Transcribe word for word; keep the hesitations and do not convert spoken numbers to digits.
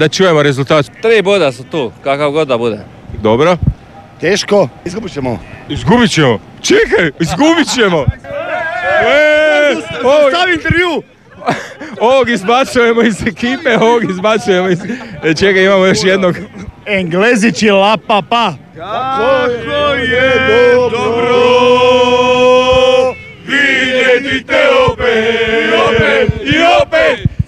da čujemo rezultat. Tri boda su tu, kakav god da bude. Dobro. Teško, izgubit ćemo. Izgubit ćemo. Čekaj, izgubit ćemo. Stavi intervju! Ovog izbacujemo iz ekipe, ovog izbacujemo iz... E, čekaj, imamo još jednog. Englezići la pa pa. Kako je dobro vidjeti te opet, i opet, i opet.